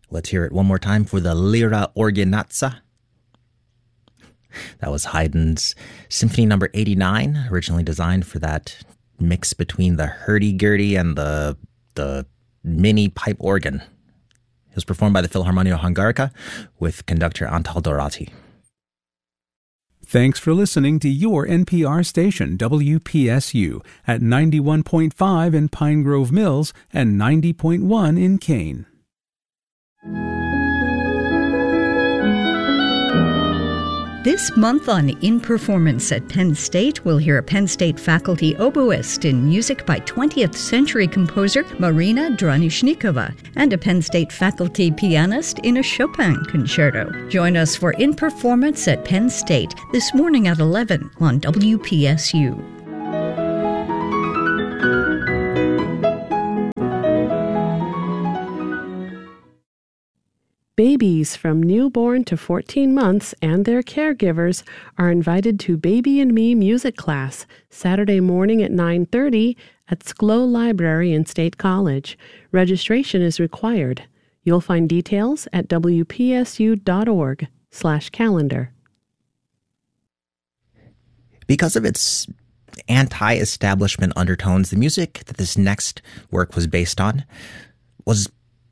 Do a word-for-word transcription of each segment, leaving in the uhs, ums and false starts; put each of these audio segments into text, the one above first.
Let's hear it one more time for the Lira Organazza. That was Haydn's Symphony Number eighty-nine, originally designed for that mix between the hurdy-gurdy and the the mini pipe organ. It was performed by the Philharmonia Hungarica with conductor Antal Dorati. Thanks for listening to your N P R station, W P S U, at ninety-one point five in Pine Grove Mills and ninety point one in Kane. This month on In Performance at Penn State, we'll hear a Penn State faculty oboist in music by twentieth century composer Marina Dranishnikova and a Penn State faculty pianist in a Chopin concerto. Join us for In Performance at Penn State this morning at eleven on W P S U. Babies from newborn to fourteen months and their caregivers are invited to Baby and Me music class Saturday morning at nine thirty at Sklo Library in State College. Registration is required. You'll find details at W P S U dot org slash calendar. Because of its anti-establishment undertones, the music that this next work was based on was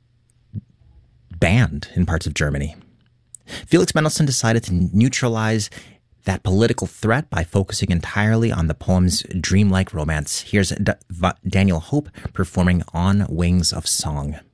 banned in parts of Germany. Felix Mendelssohn decided to neutralize that political threat by focusing entirely on the poem's dreamlike romance. Here's D- v- Daniel Hope performing On Wings of Song.